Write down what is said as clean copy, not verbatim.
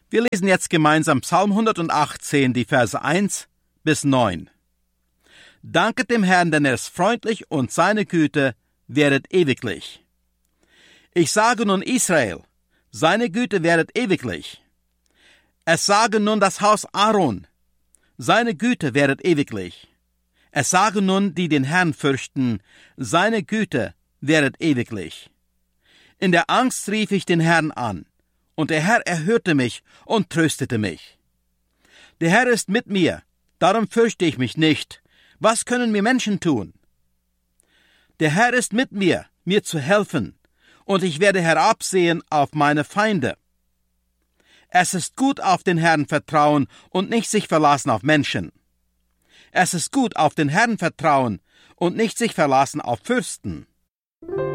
Wir lesen jetzt gemeinsam Psalm 118, die Verse 1 bis 9. Danket dem Herrn, denn er ist freundlich und seine Güte währet ewiglich. Ich sage nun Israel, seine Güte währet ewiglich. Es sage nun das Haus Aaron, seine Güte währet ewiglich. Es sage nun, die den Herrn fürchten, seine Güte währet ewiglich. In der Angst rief ich den Herrn an, und der Herr erhörte mich und tröstete mich. Der Herr ist mit mir, darum fürchte ich mich nicht. Was können mir Menschen tun? Der Herr ist mit mir, mir zu helfen, und ich werde herabsehen auf meine Feinde. Es ist gut, auf den Herrn vertrauen und nicht sich verlassen auf Menschen. Es ist gut, auf den Herrn vertrauen und nicht sich verlassen auf Fürsten.